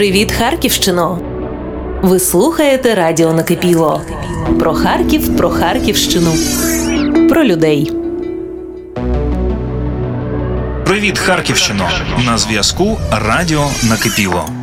Привіт, Харківщино! Ви слухаєте радіо Накипіло. Про Харків, про Харківщину, про людей. Привіт, Харківщино! На зв'язку радіо Накипіло.